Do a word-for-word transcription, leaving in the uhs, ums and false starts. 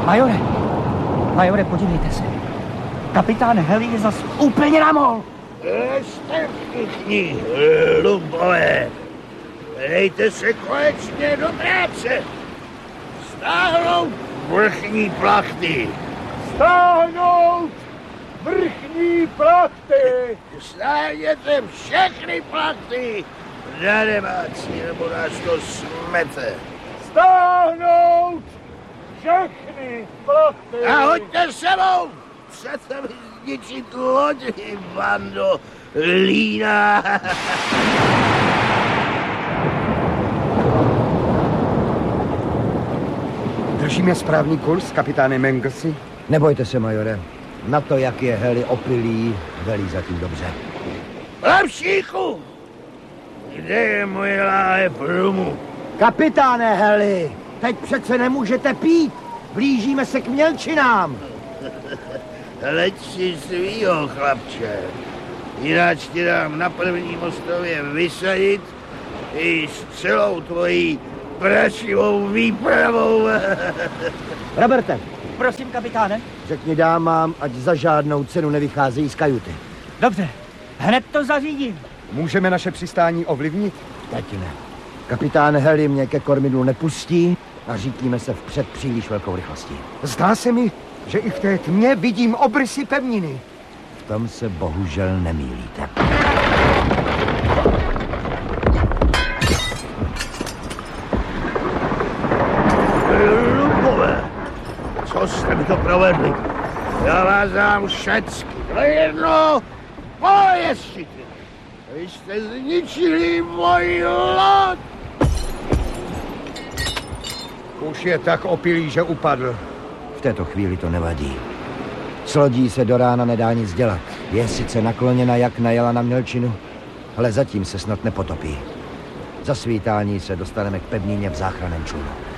Majore, majore, podívejte se. Kapitán Heli je zas úplně na mol. Jste všichni lubové. Dejte se konečně do práce. Stáhnout vrchní plachty. Stáhnout vrchní plachty. Stáhněte všechny plachty. Daremáci, nebo nás to smete. Stáhnout všechny plachty. A hoďte sebou. Chcete mi zničit lodi, bando lína. Držíme správný kurz, kapitáne Manglesy? Nebojte se, majore. Na to, jak je Heli opilý, velí zatím dobře. Lepšíku! Kde je moje láhev rumu? Kapitáne Heli, teď přece nemůžete pít. Blížíme se k mělčinám. Leď si svýho, chlapče. Jináč ti dám na první mostově vysadit i s celou tvojí prašivou výpravou. Roberte, Prosím, kapitáne. řekni dámám, ať za žádnou cenu nevycházejí z kajuty. Dobře, hned to zařídím. Můžeme naše přistání ovlivnit? Teď ne. Kapitán Heli mě ke kormidlu nepustí a řítíme se vpřed příliš velkou rychlostí. Zdá se mi, že i v té tmě vidím obrysy pevniny. V tom se bohužel nemýlíte. Lubové, co jste mi to provedli? Já vás dám všecky. To je jedno, pojezčíte. Vy jste zničili moji loď. Už je tak opilý, že upadl. V této chvíli to nevadí. S lodí se do rána nedá nic dělat. Je sice nakloněna, jak najela na mělčinu, ale zatím se snad nepotopí. Za svítání se dostaneme k pevnině v záchranném člunu.